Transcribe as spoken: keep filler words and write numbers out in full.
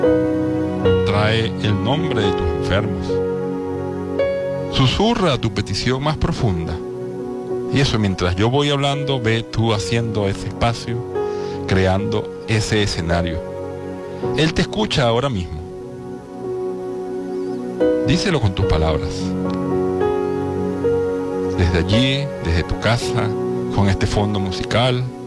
Trae el nombre de tus enfermos. Susurra tu petición más profunda. Y eso, mientras yo voy hablando, ve tú haciendo ese espacio, creando ese escenario. Él te escucha ahora mismo. Díselo con tus palabras. Desde allí, desde tu casa, con este fondo musical,